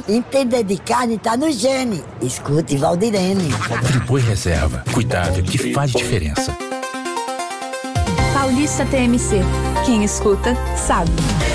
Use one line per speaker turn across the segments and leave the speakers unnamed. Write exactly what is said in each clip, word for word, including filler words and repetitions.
Entender de carne tá no gene. Escute Valdirene.
Friboi Reserva. Cuidado que faz diferença.
Paulista T M C. Quem escuta, sabe.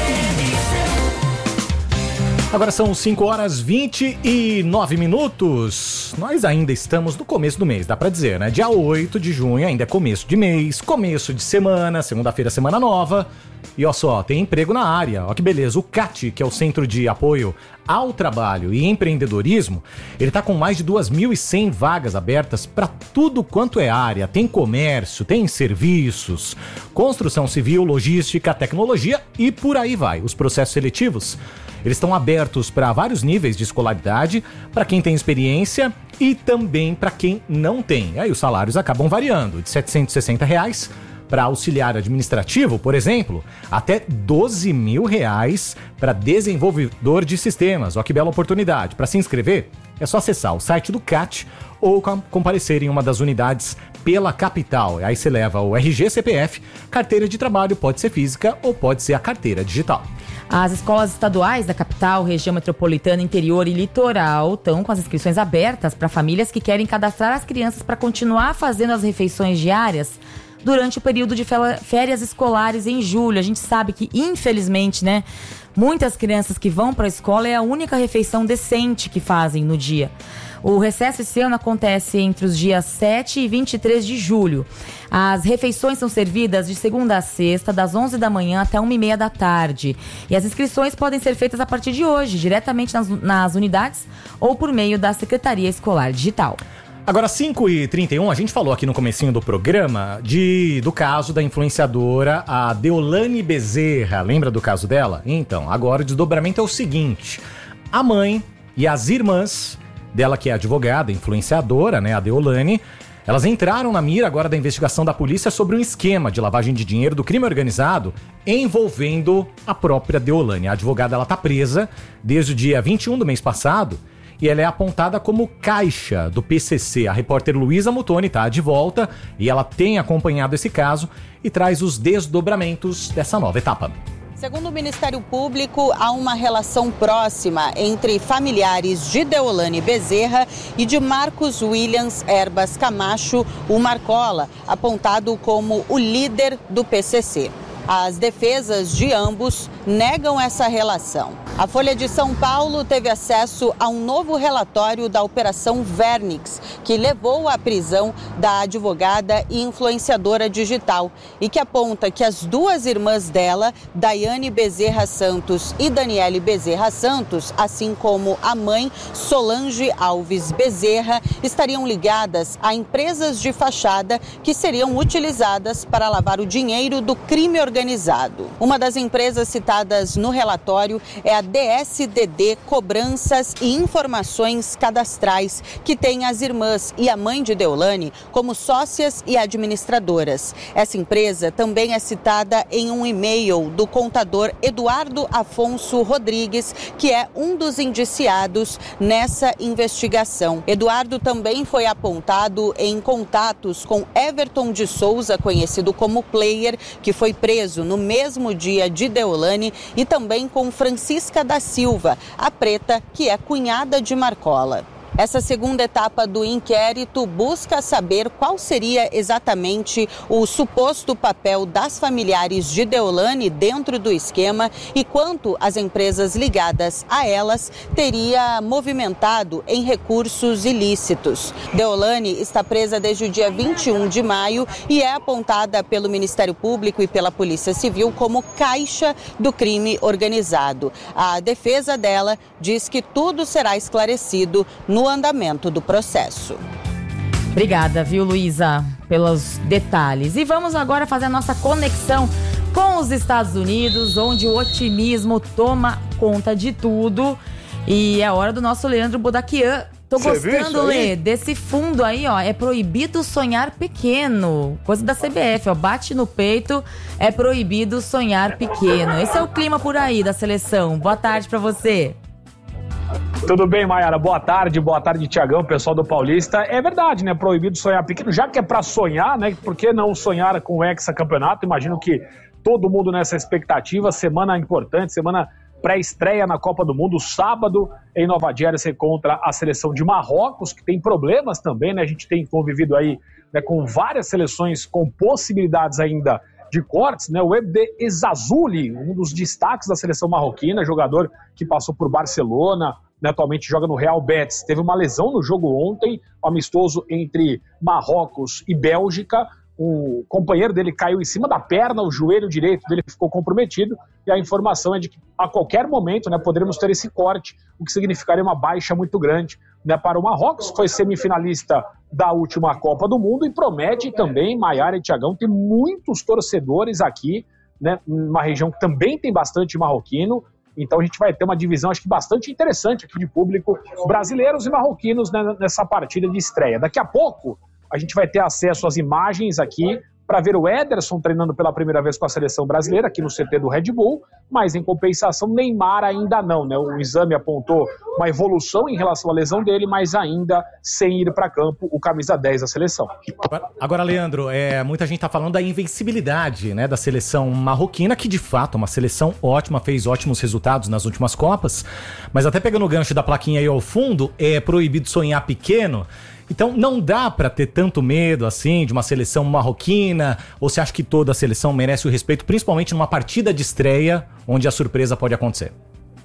Agora são cinco horas e vinte e nove minutos. Nós ainda estamos no começo do mês, dá pra dizer, né? Dia oito de junho, ainda é começo de mês, começo de semana, segunda-feira, semana nova. E ó só, tem emprego na área. Ó que beleza. O C A T, que é o Centro de Apoio ao Trabalho e Empreendedorismo, ele tá com mais de duas mil e cem vagas abertas para tudo quanto é área. Tem comércio, tem serviços, construção civil, logística, tecnologia e por aí vai. Os processos seletivos, eles estão abertos para vários níveis de escolaridade, para quem tem experiência e também para quem não tem. Aí os salários acabam variando, de setecentos e sessenta reais para auxiliar administrativo, por exemplo, até doze mil reais para desenvolvedor de sistemas. Ó que bela oportunidade. Para se inscrever, é só acessar o site do C A T ou comparecer em uma das unidades pela capital. Aí você leva o R G, C P F, carteira de trabalho, pode ser física ou pode ser a carteira digital.
As escolas estaduais da capital, região metropolitana, interior e litoral estão com as inscrições abertas para famílias que querem cadastrar as crianças para continuar fazendo as refeições diárias durante o período de férias escolares em julho. A gente sabe que, infelizmente, né, muitas crianças que vão para a escola é a única refeição decente que fazem no dia. O recesso esse ano acontece entre os dias sete e vinte e três de julho. As refeições são servidas de segunda a sexta, das onze da manhã até uma e meia da tarde. E as inscrições podem ser feitas a partir de hoje, diretamente nas, nas unidades ou por meio da Secretaria Escolar Digital.
Agora, cinco e trinta e um, a gente falou aqui no comecinho do programa de, do caso da influenciadora, a Deolane Bezerra. Lembra do caso dela? Então, agora o desdobramento é o seguinte. A mãe e as irmãs dela, que é advogada, influenciadora, né, a Deolane, elas entraram na mira agora da investigação da polícia sobre um esquema de lavagem de dinheiro do crime organizado envolvendo a própria Deolane. A advogada, ela tá presa desde o dia vinte e um do mês passado e ela é apontada como caixa do P C C. A repórter Luísa Mutoni está de volta e ela tem acompanhado esse caso e traz os desdobramentos dessa nova etapa.
Segundo o Ministério Público, há uma relação próxima entre familiares de Deolane Bezerra e de Marcos Williams Erbas Camacho, o Marcola, apontado como o líder do P C C. As defesas de ambos negam essa relação. A Folha de São Paulo teve acesso a um novo relatório da Operação Vernix, que levou à prisão da advogada e influenciadora digital e que aponta que as duas irmãs dela, Daiane Bezerra Santos e Daniele Bezerra Santos, assim como a mãe, Solange Alves Bezerra, estariam ligadas a empresas de fachada que seriam utilizadas para lavar o dinheiro do crime organizado. Uma das empresas citadas no relatório é a D S D D Cobranças e Informações Cadastrais, que tem as irmãs e a mãe de Deolane como sócias e administradoras. Essa empresa também é citada em um e-mail do contador Eduardo Afonso Rodrigues, que é um dos indiciados nessa investigação. Eduardo também foi apontado em contatos com Everton de Souza, conhecido como Player, que foi preso no mesmo dia de Deolane, e também com Francisca da Silva, a preta, que é cunhada de Marcola. Essa segunda etapa do inquérito busca saber qual seria exatamente o suposto papel das familiares de Deolane dentro do esquema e quanto as empresas ligadas a elas teria movimentado em recursos ilícitos. Deolane está presa desde o dia vinte e um de maio e é apontada pelo Ministério Público e pela Polícia Civil como caixa do crime organizado. A defesa dela diz que tudo será esclarecido no no andamento do processo.
Obrigada, viu, Luísa, pelos detalhes. E vamos agora fazer a nossa conexão com os Estados Unidos, onde o otimismo toma conta de tudo. E é a hora do nosso Leandro Bodaquian. Tô Cê gostando, Lê, desse fundo aí, ó. É proibido sonhar pequeno. Coisa da C B F, ó. Bate no peito, é proibido sonhar pequeno. Esse é o clima por aí da seleção. Boa tarde pra você.
Tudo bem, Mayara? Boa tarde, boa tarde, Tiagão, pessoal do Paulista. É verdade, né? Proibido sonhar pequeno, já que é pra sonhar, né? Por que não sonhar com o hexacampeonato? Imagino que todo mundo nessa expectativa, semana importante, semana pré-estreia na Copa do Mundo, sábado em Nova Jersey contra a seleção de Marrocos, que tem problemas também, né? A gente tem convivido aí, né, com várias seleções com possibilidades ainda de cortes, né? O Ebde Ezzazzouli, um dos destaques da seleção marroquina, jogador que passou por Barcelona, né, atualmente joga no Real Betis, teve uma lesão no jogo ontem, um amistoso entre Marrocos e Bélgica. O companheiro dele caiu em cima da perna, o joelho direito dele ficou comprometido, e a informação é de que a qualquer momento, né, poderemos ter esse corte, o que significaria uma baixa muito grande, né, para o Marrocos, que foi semifinalista da última Copa do Mundo e promete também, Maiara e Tiagão, ter muitos torcedores aqui, né, numa região que também tem bastante marroquino. Então a gente vai ter uma divisão, acho que bastante interessante aqui de público, brasileiros e marroquinos, né, nessa partida de estreia. Daqui a pouco a gente vai ter acesso às imagens aqui para ver o Ederson treinando pela primeira vez com a seleção brasileira aqui no C T do Red Bull, mas em compensação Neymar ainda não, né? O exame apontou uma evolução em relação à lesão dele, mas ainda sem ir para campo o camisa dez da seleção.
Agora, Leandro, é, muita gente está falando da invencibilidade, né, da seleção marroquina, que de fato é uma seleção ótima, fez ótimos resultados nas últimas Copas, mas até pegando o gancho da plaquinha aí ao fundo, é proibido sonhar pequeno. Então não dá pra ter tanto medo assim de uma seleção marroquina, ou você acha que toda a seleção merece o respeito, principalmente numa partida de estreia onde a surpresa pode acontecer?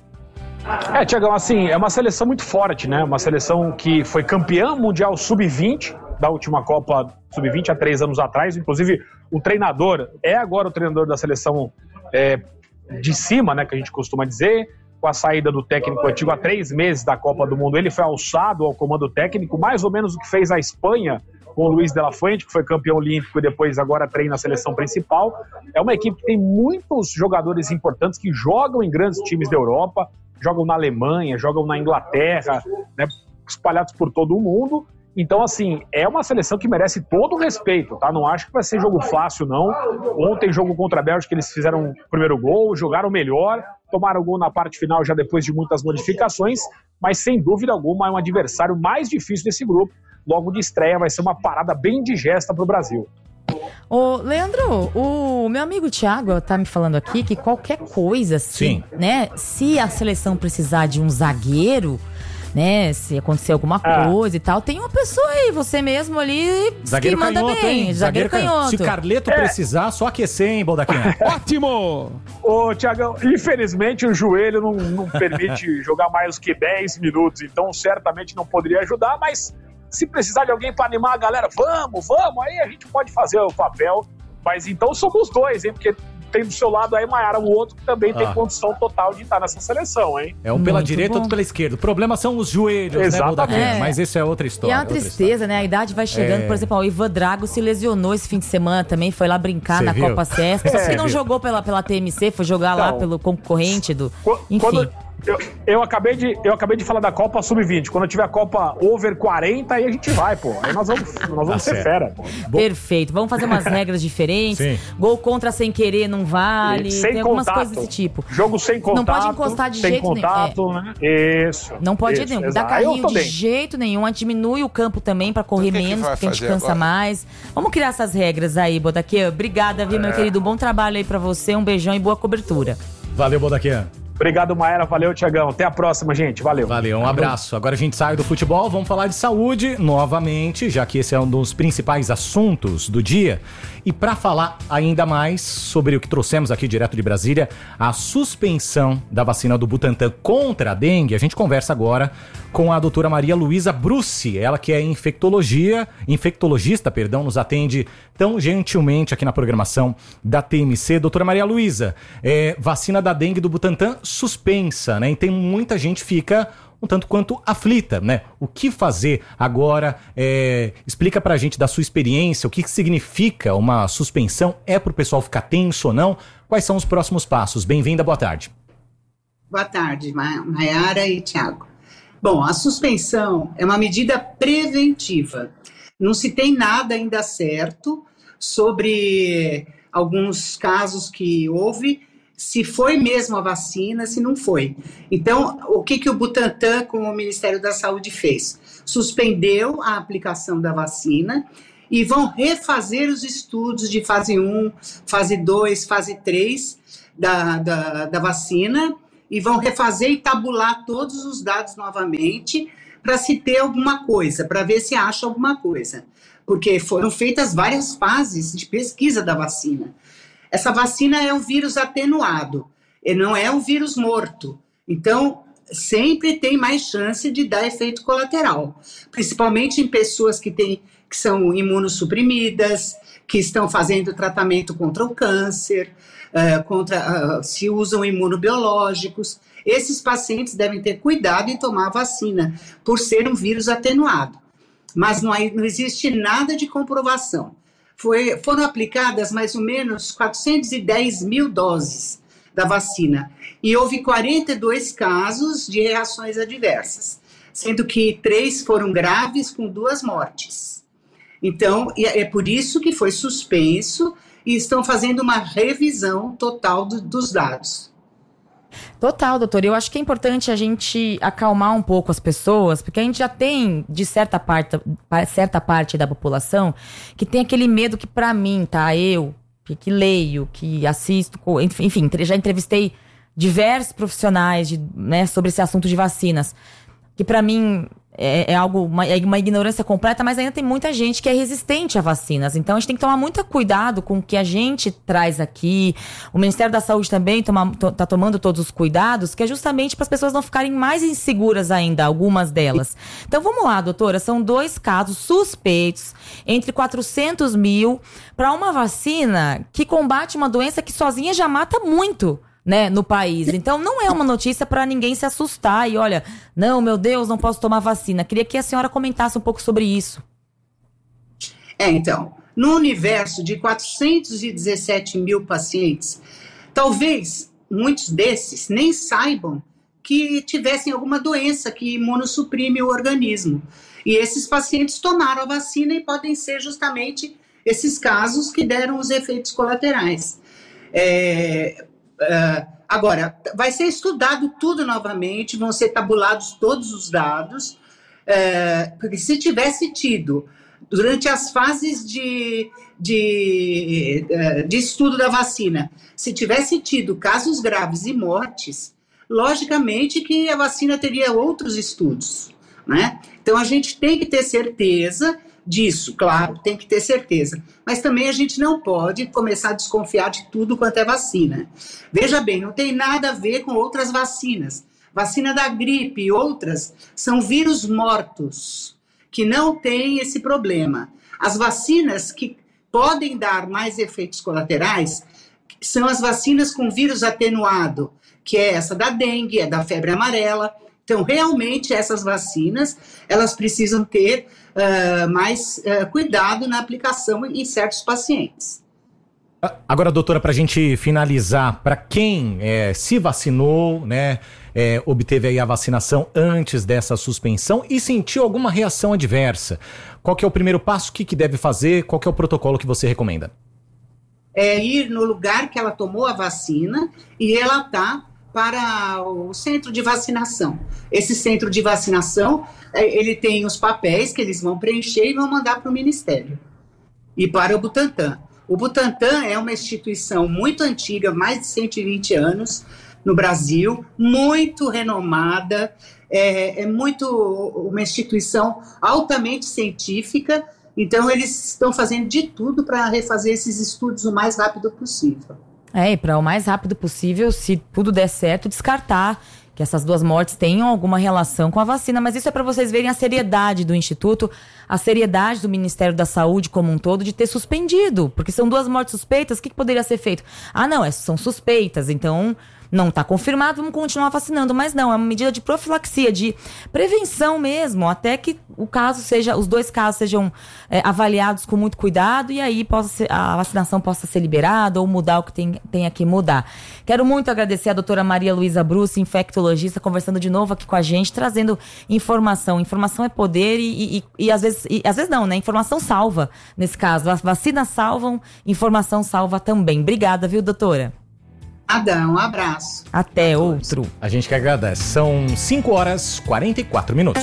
É, Tiagão, assim, é uma seleção muito forte, né? Uma seleção que foi campeã mundial sub vinte da última Copa sub vinte há três anos atrás. Inclusive, o treinador é agora o treinador da seleção é, de cima, né? Que a gente costuma dizer. Com a saída do técnico antigo há três meses da Copa do Mundo, ele foi alçado ao comando técnico, mais ou menos o que fez a Espanha com o Luis de la Fuente, que foi campeão olímpico e depois agora treina a seleção principal. É uma equipe que tem muitos jogadores importantes que jogam em grandes times da Europa, jogam na Alemanha, jogam na Inglaterra, né, espalhados por todo o mundo. Então, assim, é uma seleção que merece todo o respeito, tá? Não acho que vai ser jogo fácil, não. Ontem, jogo contra a Bélgica, eles fizeram o primeiro gol, jogaram melhor, tomaram o gol na parte final já depois de muitas modificações, mas sem dúvida alguma é um adversário mais difícil desse grupo. Logo de estreia vai ser uma parada bem indigesta pro Brasil.
Ô, Leandro, o meu amigo Thiago tá me falando aqui que qualquer coisa, assim, né? Se a seleção precisar de um zagueiro, né, se acontecer alguma coisa ah. e tal, tem uma pessoa aí, você mesmo ali,
zagueiro
que manda
canhoto,
bem,
hein?
zagueiro, zagueiro canhoto.
Se Carleto é. precisar, só aquecer, hein, Baldaquinha?
Ótimo!
Ô, Thiagão, infelizmente o joelho não, não permite jogar mais que dez minutos, então certamente não poderia ajudar, mas se precisar de alguém para animar a galera, vamos, vamos, aí a gente pode fazer o papel, mas então somos dois, hein, porque tem do seu lado aí, Maiara, o outro que também ah. tem condição total de estar nessa seleção, hein?
É um pela Muito direita, bom. outro pela esquerda. O problema são os joelhos,
Exatamente.
né,
é.
Mas isso é outra história.
E é uma tristeza, história. né? A idade vai chegando. É. Por exemplo, o Ivan Drago se lesionou esse fim de semana também, foi lá brincar Cê na viu? Copa Cesp. Só que não viu? jogou pela, pela T M C, foi jogar então, lá pelo concorrente do... Enfim.
Quando... Eu, eu, acabei de, eu acabei de falar da Copa sub vinte. Quando tiver a Copa over quarenta, aí a gente vai, pô. Aí nós vamos, nós vamos ah, ser fera, pô.
Perfeito. Vamos fazer umas regras diferentes. Sim. Gol contra sem querer não vale.
Sem
Tem algumas coisas desse tipo.
Jogo sem contato.
Não pode encostar de
sem
jeito
contato,
nenhum.
Né? Isso.
Não pode
isso,
nenhum. Dá carrinho de bem. jeito nenhum. A gente diminui o campo também pra correr que menos, que porque a gente cansa agora? mais. Vamos criar essas regras aí, Bodaquia. Obrigada, viu, é. meu querido? Bom trabalho aí pra você. Um beijão e boa cobertura.
Valeu, Bodaquia.
Obrigado, Maera. Valeu, Tiagão. Até a próxima, gente. Valeu.
Valeu, um abraço. Agora a gente sai do futebol, vamos falar de saúde novamente, já que esse é um dos principais assuntos do dia. E para falar ainda mais sobre o que trouxemos aqui direto de Brasília, a suspensão da vacina do Butantan contra a dengue, a gente conversa agora com a doutora Maria Luísa Brucci, ela que é infectologia, infectologista, perdão, nos atende tão gentilmente aqui na programação da T M C. Doutora Maria Luísa, é, vacina da dengue do Butantan suspensa, né? E tem muita gente que fica um tanto quanto aflita, né? O que fazer agora? É, explica pra gente da sua experiência, o que, que significa uma suspensão? É pro pessoal ficar tenso ou não? Quais são os próximos passos? Bem-vinda, boa tarde.
Boa tarde, Maiara e Thiago. Bom, a suspensão é uma medida preventiva. Não se tem nada ainda certo sobre alguns casos que houve, se foi mesmo a vacina, se não foi. Então, o que, que o Butantan com o Ministério da Saúde fez? Suspendeu a aplicação da vacina e vão refazer os estudos de fase um, fase dois, fase três da, da, da vacina e vão refazer e tabular todos os dados novamente para se ter alguma coisa, para ver se acha alguma coisa. Porque foram feitas várias fases de pesquisa da vacina. Essa vacina é um vírus atenuado, e não é um vírus morto. Então, sempre tem mais chance de dar efeito colateral, principalmente em pessoas que, têm, que são imunossuprimidas, que estão fazendo tratamento contra o câncer, uh, contra, uh, se usam imunobiológicos. Esses pacientes devem ter cuidado em tomar a vacina, por ser um vírus atenuado. Mas não, não existe nada de comprovação. Foi, foram aplicadas mais ou menos quatrocentos e dez mil doses da vacina e houve quarenta e dois casos de reações adversas, sendo que três foram graves com duas mortes. Então, é por isso que foi suspenso e estão fazendo uma revisão total do, dos dados.
Total, doutor. Eu acho que é importante a gente acalmar um pouco as pessoas, porque a gente já tem, de certa parte, certa parte da população, que tem aquele medo que, pra mim, tá? Eu, que, que leio, que assisto, enfim, já entrevistei diversos profissionais de, né, sobre esse assunto de vacinas, que pra mim é, é algo, uma, é uma ignorância completa, mas ainda tem muita gente que é resistente a vacinas. Então a gente tem que tomar muito cuidado com o que a gente traz aqui. O Ministério da Saúde também toma, to, tá tomando todos os cuidados, que é justamente para as pessoas não ficarem mais inseguras ainda, algumas delas. Então vamos lá, doutora, são dois casos suspeitos, entre quatrocentos mil, para uma vacina que combate uma doença que sozinha já mata muito, né, no país. Então não é uma notícia para ninguém se assustar e olha, não, meu Deus, não posso tomar vacina. Queria que a senhora comentasse um pouco sobre isso.
É, então, no universo de quatrocentos e dezessete mil pacientes, talvez muitos desses nem saibam que tivessem alguma doença que imunossuprime o organismo. E esses pacientes tomaram a vacina e podem ser justamente esses casos que deram os efeitos colaterais. É... Uh, agora, vai ser estudado tudo novamente, vão ser tabulados todos os dados, uh, porque se tivesse tido, durante as fases de, de, uh, de estudo da vacina, se tivesse tido casos graves e mortes, logicamente que a vacina teria outros estudos, né? Então a gente tem que ter certeza disso, claro, tem que ter certeza. Mas também a gente não pode começar a desconfiar de tudo quanto é vacina. Veja bem, não tem nada a ver com outras vacinas. Vacina da gripe e outras são vírus mortos, que não têm esse problema. As vacinas que podem dar mais efeitos colaterais são as vacinas com vírus atenuado, que é essa da dengue, é da febre amarela. Então, realmente, essas vacinas, elas precisam ter uh, mais uh, cuidado na aplicação em certos pacientes.
Agora, doutora, para a gente finalizar, para quem é, se vacinou, né, é, obteve aí a vacinação antes dessa suspensão e sentiu alguma reação adversa, qual que é o primeiro passo, o que, que deve fazer, qual que é o protocolo que você recomenda?
É ir no lugar que ela tomou a vacina e relatar para o centro de vacinação. Esse centro de vacinação, ele tem os papéis que eles vão preencher e vão mandar para o Ministério e para o Butantan. O Butantan é uma instituição muito antiga, mais de cento e vinte anos no Brasil, muito renomada, é, é muito uma instituição altamente científica, então eles estão fazendo de tudo para refazer esses estudos o mais rápido possível.
É, e para o mais rápido possível, se tudo der certo, descartar que essas duas mortes tenham alguma relação com a vacina. Mas isso é para vocês verem a seriedade do Instituto, a seriedade do Ministério da Saúde como um todo de ter suspendido. Porque são duas mortes suspeitas, o que, que poderia ser feito? Ah, não, essas são suspeitas, então não está confirmado, vamos continuar vacinando. Mas não, é uma medida de profilaxia, de prevenção mesmo, até que o caso seja, os dois casos sejam é, avaliados com muito cuidado e aí possa ser, a vacinação possa ser liberada ou mudar o que tem, tenha que mudar. Quero muito agradecer a doutora Maria Luísa Bruce, infectologista, conversando de novo aqui com a gente, trazendo informação. Informação é poder e, e, e às vezes, e, às vezes não, né? Informação salva, nesse caso. As vacinas salvam, informação salva também. Obrigada, viu, doutora?
Adão, um abraço.
Até outro.
A gente que agradece. São cinco horas e quarenta e quatro minutos.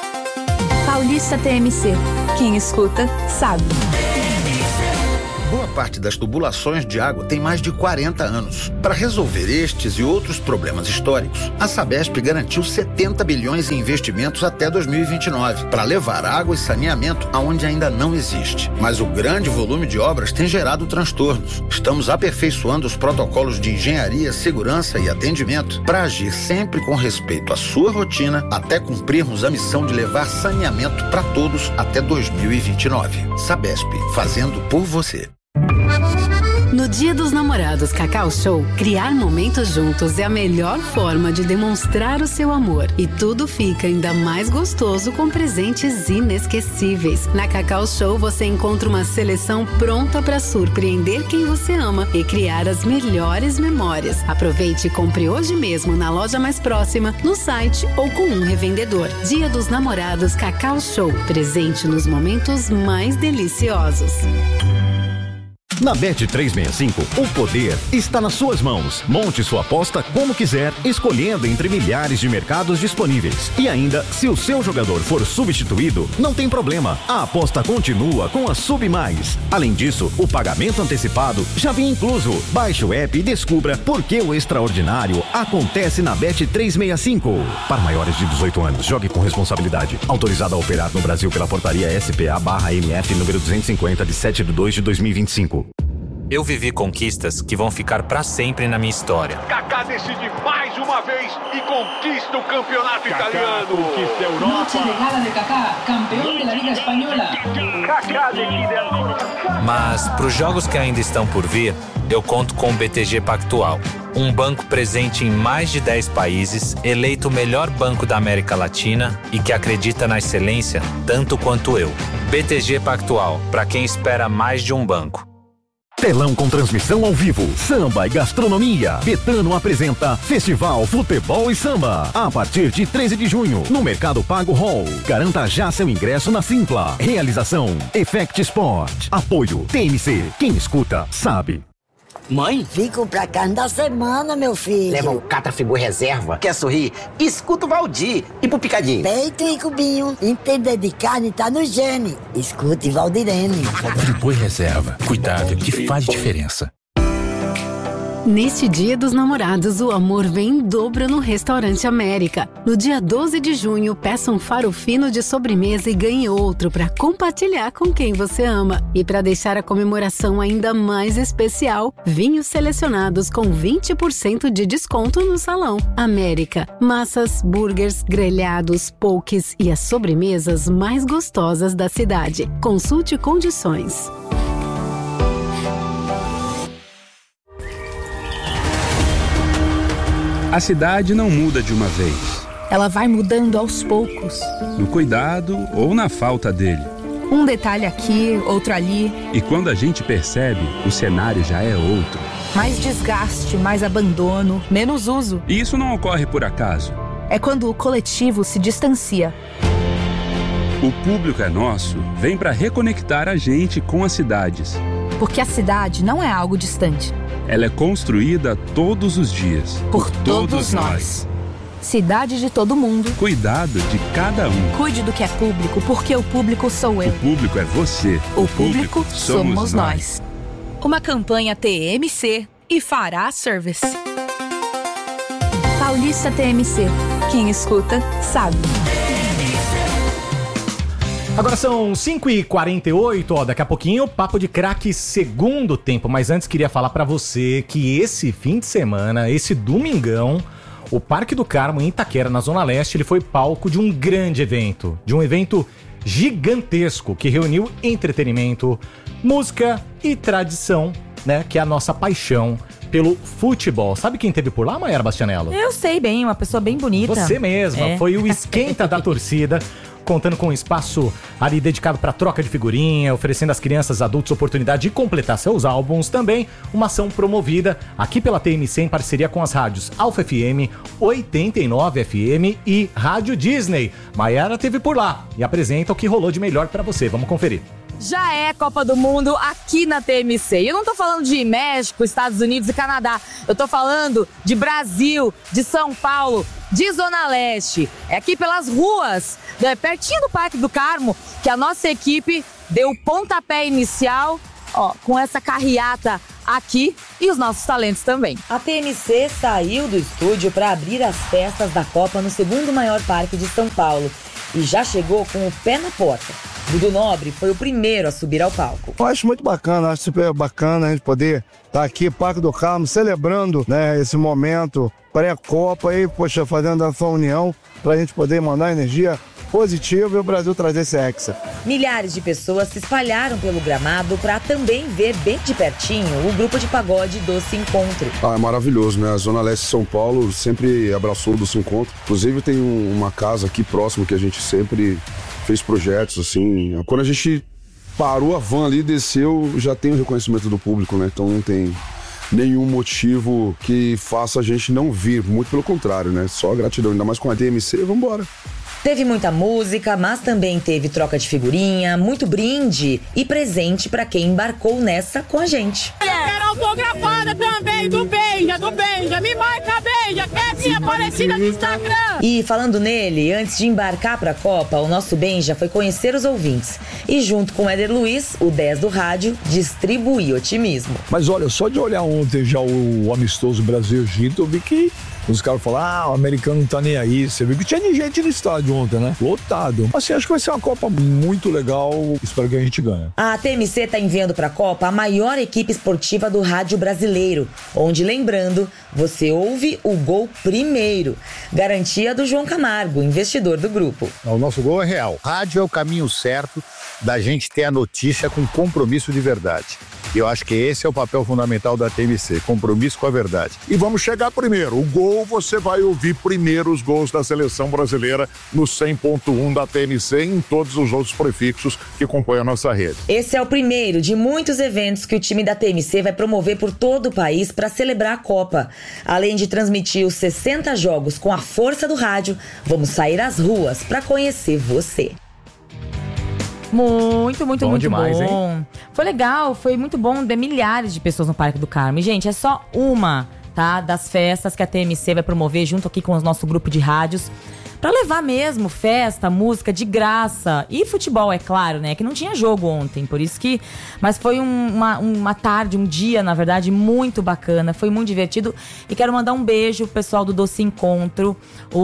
Paulista T M C. Quem escuta, sabe.
Boa
parte das tubulações de água tem mais de quarenta anos. Para resolver estes e outros problemas históricos, a Sabesp garantiu setenta bilhões em investimentos até dois mil e vinte e nove, para levar água e saneamento aonde ainda não existe. Mas o grande volume de obras tem gerado transtornos. Estamos aperfeiçoando os protocolos de engenharia, segurança e atendimento para agir sempre com respeito à sua rotina, até cumprirmos a missão de levar saneamento para todos até dois mil e vinte e nove. Sabesp, fazendo por você.
No Dia dos Namorados Cacau Show, criar momentos juntos é a melhor forma de demonstrar o seu amor. E tudo fica ainda mais gostoso com presentes inesquecíveis. Na Cacau Show você encontra uma seleção pronta para surpreender quem você ama e criar as melhores memórias. Aproveite e compre hoje mesmo na loja mais próxima, no site ou com um revendedor. Dia dos Namorados Cacau Show. Presente nos momentos mais deliciosos.
Na Bet trezentos e sessenta e cinco, o poder está nas suas mãos. Monte sua aposta como quiser, escolhendo entre milhares de mercados disponíveis. E ainda, se o seu jogador for substituído, não tem problema. A aposta continua com a Sub Mais. Além disso, o pagamento antecipado já vem incluso. Baixe o app e descubra por que o extraordinário acontece na Bet trezentos e sessenta e cinco. Para maiores de dezoito anos, jogue com responsabilidade. Autorizado a operar no Brasil pela portaria S P A barra M F número duzentos e cinquenta de sete de dois de dois mil e vinte e cinco.
Eu vivi conquistas que vão ficar pra sempre na minha história.
Kaká decide mais uma vez e conquista o campeonato Kaká italiano.
Conquista a Europa. Noche de gala de Kaká, campeão da Liga Espanhola.
Kaká decide agora.
Mas pros jogos que ainda estão por vir, eu conto com o B T G Pactual. Um banco presente em mais de dez países, eleito o melhor banco da América Latina e que acredita na excelência tanto quanto eu. B T G Pactual, pra quem espera mais de um banco.
Telão com transmissão ao vivo, samba e gastronomia. Betano apresenta Festival Futebol e Samba. A partir de treze de junho, no Mercado Pago Hall. Garanta já seu ingresso na Simpla. Realização Effect Sport. Apoio T M C. Quem escuta, sabe.
Mãe? Fico pra carne da semana, meu filho.
Leva um Catrafibu reserva. Quer sorrir? Escuta o Valdir. E pro picadinho?
Peito e cubinho. Entender de carne tá no gene. Escute Valdirene.
Friboi reserva. Cuidado que faz diferença.
Neste Dia dos Namorados, o amor vem em dobro no Restaurante América. No dia doze de junho, peça um faro fino de sobremesa e ganhe outro para compartilhar com quem você ama. E para deixar a comemoração ainda mais especial, vinhos selecionados com vinte por cento de desconto no salão. América. Massas, burgers, grelhados, pokés e as sobremesas mais gostosas da cidade. Consulte condições.
A cidade não muda de uma vez.
Ela vai mudando aos poucos.
No cuidado ou na falta dele.
Um detalhe aqui, outro ali.
E quando a gente percebe, o cenário já é outro.
Mais desgaste, mais abandono, menos uso.
E isso não ocorre por acaso.
É quando o coletivo se distancia.
O Público é Nosso vem para reconectar a gente com as cidades.
Porque a cidade não é algo distante.
Ela é construída todos os dias.
Por, por todos, todos nós. nós. Cidade de todo mundo.
Cuidado de cada um.
Cuide do que é público, porque o público sou eu.
O público é você.
O, o público, público somos, somos nós. nós.
Uma campanha T M C e Fará Service.
Paulista T M C. Quem escuta, sabe.
Agora são cinco e quarenta e oito, ó, daqui a pouquinho Papo de Craque segundo tempo, mas antes queria falar pra você que esse fim de semana, esse domingão, o Parque do Carmo em Itaquera, na Zona Leste, ele foi palco de um grande evento, de um evento gigantesco que reuniu entretenimento, música e tradição, né, que é a nossa paixão pelo futebol. Sabe quem teve por lá, Mayara Bastianello?
Eu sei bem, uma pessoa bem bonita.
Você mesma, é. Foi o esquenta da torcida, contando com um espaço ali dedicado para troca de figurinha, oferecendo às crianças e adultos oportunidade de completar seus álbuns. Também uma ação promovida aqui pela T M C em parceria com as rádios Alfa F M, oitenta e nove F M e Rádio Disney. Mayara teve por lá e apresenta o que rolou de melhor para você. Vamos conferir.
Já é Copa do Mundo aqui na T M C. E eu não tô falando de México, Estados Unidos e Canadá. Eu tô falando de Brasil, de São Paulo, de Zona Leste. É aqui pelas ruas, né, pertinho do Parque do Carmo, que a nossa equipe deu o pontapé inicial
ó, com essa carreata aqui e os nossos talentos também.
A T M C saiu do estúdio para abrir as festas da Copa no segundo maior parque de São Paulo e já chegou com o pé na porta. Dudu Nobre foi o primeiro a subir ao palco.
Eu acho muito bacana, acho super bacana a gente poder estar aqui, Parque do Carmo, celebrando, né, esse momento pré-Copa e, poxa, fazendo essa união para a gente poder mandar energia positivo e o Brasil trazer esse hexa.
Milhares de pessoas se espalharam pelo gramado para também ver bem de pertinho o grupo de pagode Doce Encontro.
Ah, é maravilhoso, né? A Zona Leste de São Paulo sempre abraçou o Doce Encontro. Inclusive tem um, uma casa aqui próximo que a gente sempre fez projetos, assim. Quando a gente parou a van ali, desceu, já tem o reconhecimento do público, né? Então não tem nenhum motivo que faça a gente não vir. Muito pelo contrário, né? Só gratidão, ainda mais com a T M C, vambora.
Teve muita música, mas também teve troca de figurinha, muito brinde e presente pra quem embarcou nessa com a gente.
Eu quero autografada também do Benja, do Benja, me marca Benja, que é minha parecida no Instagram.
E falando nele, antes de embarcar pra Copa, o nosso Benja foi conhecer os ouvintes e junto com o Éder Luiz, o dez do rádio, distribuir otimismo.
Mas olha, só de olhar ontem já o amistoso Brasil-Egito, eu vi que os caras falaram, ah, o americano não tá nem aí. Você viu que tinha gente no estádio ontem, né? Lotado. Assim, acho que vai ser uma Copa muito legal. Espero que a gente ganhe.
A T M C tá enviando pra Copa a maior equipe esportiva do rádio brasileiro, onde, lembrando, você ouve o gol primeiro. Garantia do João Camargo, investidor do grupo.
O nosso gol é real. Rádio é o caminho certo da gente ter a notícia com compromisso de verdade. E eu acho que esse é o papel fundamental da T M C, compromisso com a verdade.
E vamos chegar primeiro. O gol, você vai ouvir primeiro os gols da seleção brasileira no cem ponto um da T M C e em todos os outros prefixos que compõem a nossa rede.
Esse é o primeiro de muitos eventos que o time da T M C vai promover por todo o país para celebrar a Copa. Além de transmitir os sessenta jogos com a força do rádio, vamos sair às ruas para conhecer você. Muito, muito, bom muito demais, bom. Hein? Foi legal, foi muito bom ver milhares de pessoas no Parque do Carmo. E, gente, é só uma, tá, das festas que a T M C vai promover junto aqui com o nosso grupo de rádios. Pra levar mesmo festa, música de graça e futebol, é claro, né? Que não tinha jogo ontem, por isso que... Mas foi um, uma, uma tarde, um dia, na verdade, muito bacana. Foi muito divertido. E quero mandar um beijo pro pessoal do Doce Encontro,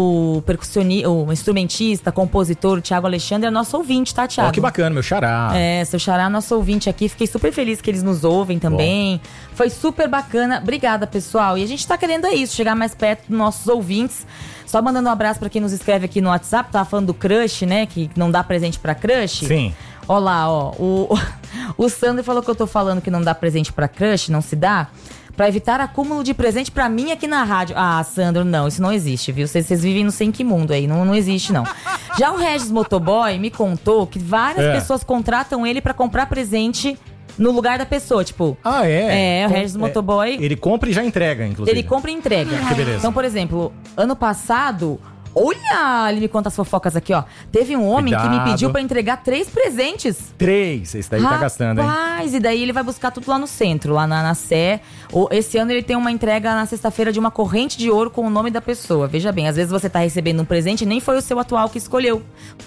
o percussionista, o instrumentista, compositor, o Thiago Alexandre, é nosso ouvinte, tá, Thiago?
Oh, que bacana, meu xará.
É, seu xará, nosso ouvinte aqui. Fiquei super feliz que eles nos ouvem também. Bom. Foi super bacana. Obrigada, pessoal. E a gente tá querendo é isso, chegar mais perto dos nossos ouvintes. Só mandando um abraço pra quem nos escreve aqui no WhatsApp. Tava falando do crush, né? Que não dá presente pra crush.
Sim.
Ó lá, ó. O, o Sandro falou que eu tô falando que não dá presente pra crush, não se dá. Pra evitar acúmulo de presente pra mim aqui na rádio. Ah, Sandro, não, isso não existe, viu? Vocês, vocês vivem no sei que mundo aí, não, não existe, não. Já o Regis Motoboy me contou que várias é. pessoas contratam ele pra comprar presente no lugar da pessoa, tipo...
Ah, é?
É, o Regis é, Motoboy...
Ele compra e já entrega, inclusive.
Ele compra e entrega.
Que beleza.
Então, por exemplo, ano passado... Olha, ele me conta as fofocas aqui, ó. Teve um homem Cuidado. que me pediu pra entregar três presentes.
Três? Esse daí Rapaz, tá gastando, hein?
Rapaz, e daí ele vai buscar tudo lá no centro, lá na, na Sé. Esse ano ele tem uma entrega na sexta-feira de uma corrente de ouro com o nome da pessoa. Veja bem, às vezes você tá recebendo um presente e nem foi o seu atual que escolheu.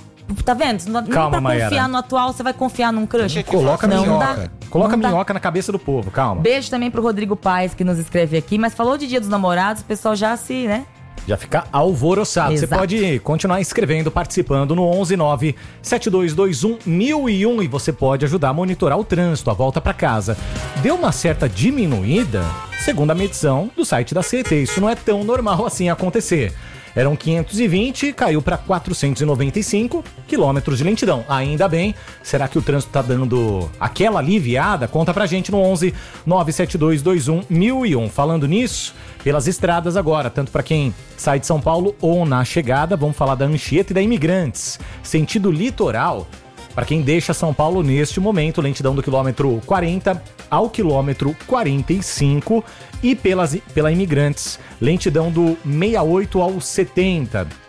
Tá vendo? Não,
Calma,
nem pra confiar
Mayara.
no atual, você vai confiar num crush.
Coloca
não,
minhoca.
Não dá,
Coloca
não
minhoca
dá.
na cabeça do povo, calma.
Beijo também pro Rodrigo Paes, que nos escreve aqui. Mas falou de Dia dos Namorados, o pessoal já se, né?
Já fica alvoroçado.
Exato.
Você pode continuar escrevendo, participando no onze nove sete dois dois um mil e um e você pode ajudar a monitorar o trânsito, a volta para casa. Deu uma certa diminuída, segundo a medição do site da C E T. Isso não é tão normal assim acontecer. Eram quinhentos e vinte, caiu para quatrocentos e noventa e cinco quilômetros de lentidão. Ainda bem. Será que o trânsito tá dando aquela aliviada? Conta pra gente no onze nove sete dois dois um mil e um. Falando nisso, pelas estradas agora, tanto para quem sai de São Paulo ou na chegada, vamos falar da Anchieta e da Imigrantes. Sentido litoral, para quem deixa São Paulo neste momento, lentidão do quilômetro quarenta ao quilômetro quarenta e cinco e pelas, pela Imigrantes, lentidão do sessenta e oito ao setenta.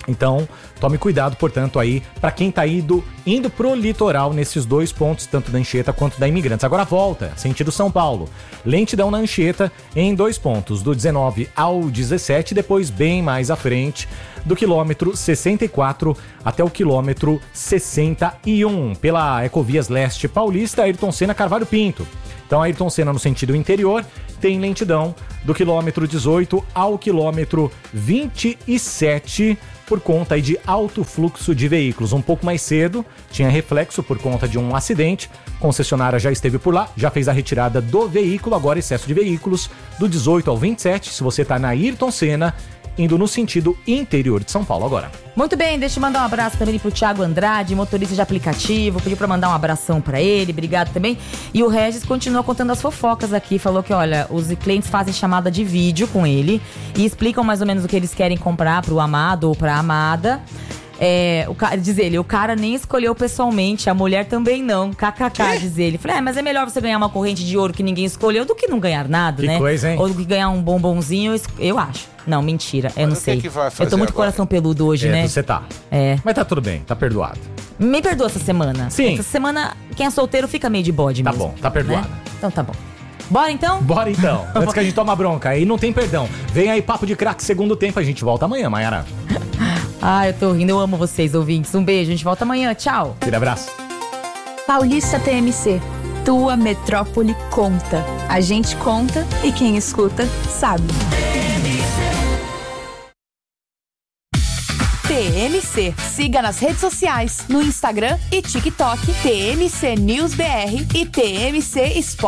Então, tome cuidado, portanto, aí, para quem tá indo, indo pro litoral nesses dois pontos, tanto da Anchieta quanto da Imigrantes. Agora volta, sentido São Paulo. Lentidão na Anchieta em dois pontos, do dezenove ao dezessete, depois bem mais à frente, do quilômetro sessenta e quatro até o quilômetro sessenta e um, pela Ecovias Leste Paulista, Ayrton Senna Carvalho Pinto. Então, Ayrton Senna no sentido interior tem lentidão do quilômetro dezoito ao quilômetro vinte e sete, por conta aí de alto fluxo de veículos. Um pouco mais cedo, tinha reflexo por conta de um acidente. A concessionária já esteve por lá, já fez a retirada do veículo, agora excesso de veículos do dezoito ao vinte e sete, se você está na Ayrton Senna, indo no sentido interior de São Paulo agora.
Muito bem, deixa eu mandar um abraço também pro Thiago Andrade, motorista de aplicativo, pediu pra mandar um abração pra ele, obrigado também. E o Regis continua contando as fofocas aqui, falou que, olha, os clientes fazem chamada de vídeo com ele e explicam mais ou menos o que eles querem comprar pro amado ou pra amada. É, o cara, diz ele, o cara nem escolheu pessoalmente, a mulher também não, kkk, diz ele. Falei, é, mas é melhor você ganhar uma corrente de ouro que ninguém escolheu do que não ganhar nada,
que
né?
Coisa, hein?
Ou do que ganhar um bombonzinho, eu acho. Não, mentira, eu
Mas
não
o que
sei.
que vai
Eu
fazer
tô muito
agora?
coração peludo hoje,
É,
né?
você tá.
É.
Mas tá tudo bem, tá perdoado.
Me perdoa essa semana.
Sim.
Essa semana, quem é solteiro fica meio de bode
Tá
mesmo.
bom, tá perdoado.
Né? Então tá bom. Bora então?
Bora então, antes que a gente toma bronca, aí não tem perdão. Vem aí Papo de Craque, segundo tempo, a gente volta amanhã, Mayara.
Ah, eu tô rindo, eu amo vocês, ouvintes. Um beijo, a gente volta amanhã, tchau.
Aquele abraço.
Paulista T M C. Tua metrópole conta. A gente conta e quem escuta sabe.
T M C. Siga nas redes sociais, no Instagram e TikTok, T M C News B R e T M C Sport.